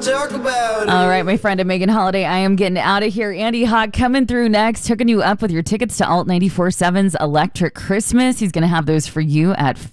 talk about it. All right, my friend, I'm Megan Holiday. I am getting out of here. Andy Hawk coming through next, hooking you up with your tickets to Alt 94.7's Electric Christmas. He's going to have those for you at